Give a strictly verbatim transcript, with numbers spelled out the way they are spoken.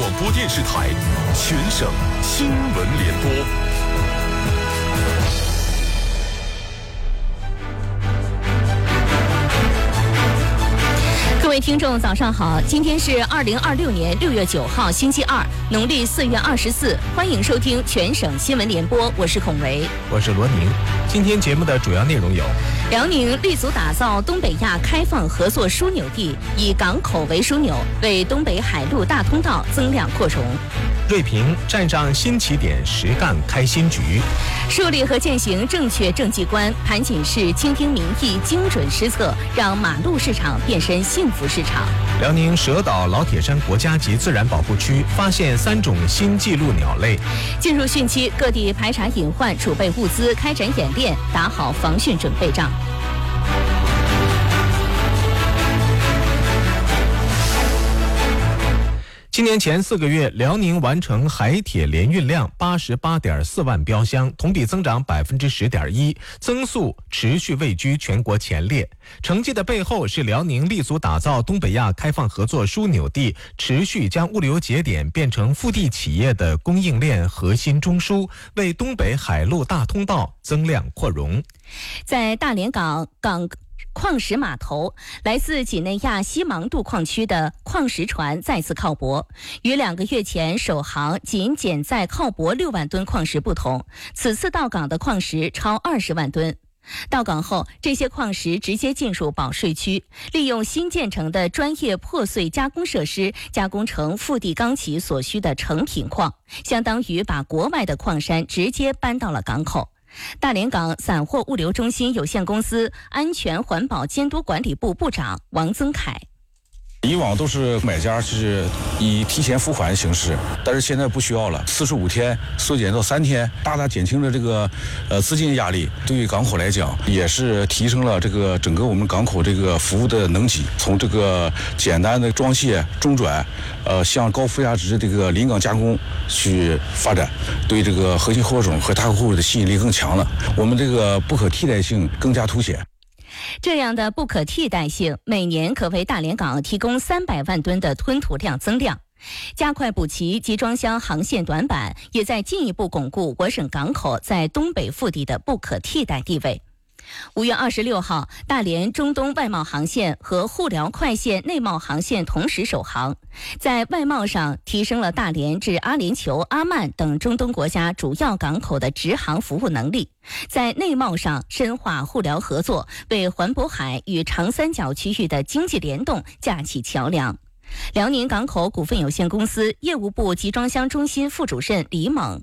广播电视台全省新闻联播。 各位听众早上好，今天是二零二六年六月九号星期二，农历四月二十四，欢迎收听全省新闻联播，我是孔维， 我是罗宁。今天节目的主要内容有： 辽宁立足打造东北亚开放合作枢纽地，以港口为枢纽，为东北海陆大通道增量扩容； 瑞平站上新起点，实干开新局； 树立和践行正确政绩观，盘锦市倾听民意，精准施策，让马路市场变身幸福市场。 辽宁蛇岛老铁山国家级自然保护区发现三种新纪录鸟类。 进入汛期，各地排查隐患，储备物资，开展演练，打好防汛准备仗。 今年前四个月，辽宁完成海铁联运量八十八点四万标箱，同比增长百分之十点一，增速持续位居全国前列。成绩的背后是辽宁立足打造东北亚开放合作枢纽地，持续将物流节点变成腹地企业的供应链核心中枢，为东北海陆大通道增量扩容。 在大连港港矿石码头，来自几内亚西芒杜矿区的矿石船再次靠泊。与两个月前首航仅减载靠泊六万吨矿石不同，此次到港的矿石超二十万吨。到港后，这些矿石直接进入保税区，利用新建成的专业破碎加工设施，加工成腹地钢企所需的成品矿，相当于把国外的矿山直接搬到了港口。大连港散货物流中心有限公司安全环保监督管理部部长王增凯： 以往都是买家是以提前付款的形式，但是现在不需要了，四十五天缩减到三天，大大减轻了这个呃资金压力。对于港口来讲，也是提升了这个整个我们港口这个服务的能级，从这个简单的装卸、中转，呃向高附加值的这个临港加工去发展，对这个核心货种和大客户的吸引力更强了，我们这个不可替代性更加凸显。 这样的不可替代性，每年可为大连港提供三百万吨的吞吐量增量。加快补齐集装箱航线短板，也在进一步巩固我省港口在东北腹地的不可替代地位。五月二十六号，大连中东外贸航线和沪辽快线内贸航线同时首航，在外贸上提升了大连至阿联酋、阿曼等中东国家主要港口的直航服务能力；在内贸上深化沪辽合作，为环渤海与长三角区域的经济联动架起桥梁。辽宁港口股份有限公司业务部集装箱中心副主任李猛